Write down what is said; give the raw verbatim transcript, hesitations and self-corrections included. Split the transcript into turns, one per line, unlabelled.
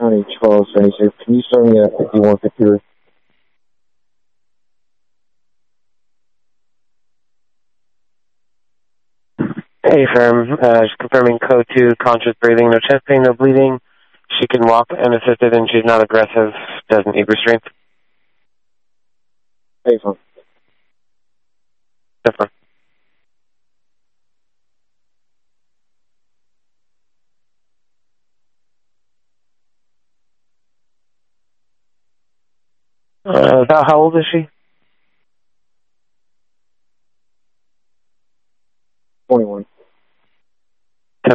County twelve seventy-six. Can you start me at fifty-one fifty-three?
Hey, firm. Uh, just confirming code two, conscious breathing, no chest pain, no bleeding. She can walk unassisted and she's not aggressive, doesn't need restraint.
Hey, firm.
Different. Uh, about how old is she?